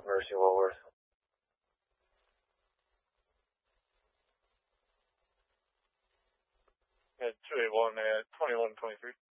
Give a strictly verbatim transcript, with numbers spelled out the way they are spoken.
Mercy Woolworth. Yeah, two eight one at twenty-one twenty-three.